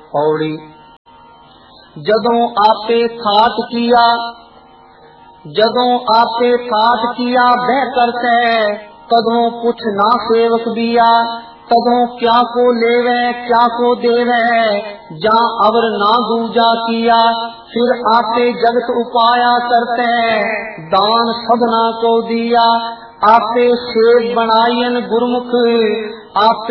पौड़ी। जदों आपे खाट किया, जदों आपे खाट किया बह करते, तदों पुछ ना सेवक दिया। तदों क्या को लेवे क्या को देवे, जा अवर ना दूजा किया। फिर आपे जगत उपाया करते, दान सबना को दिया। आपे सेव बनायन गुरमुख, आपे